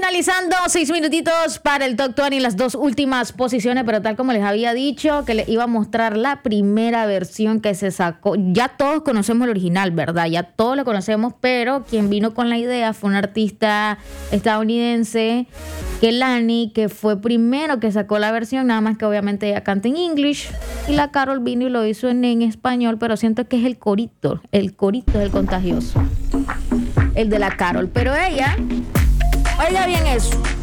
finalizando 6 minutitos para el Top 20, las 2 últimas posiciones, pero tal como les había dicho, que les iba a mostrar la primera versión que se sacó. Ya todos conocemos el original, ¿verdad? Ya todos lo conocemos, pero quien vino con la idea fue un artista estadounidense, Kehlani, que fue primero que sacó la versión, nada más que obviamente ella canta en English, y la Karol vino y lo hizo en español, pero siento que es el corito es el contagioso, el de la Karol, pero ella, oiga bien eso.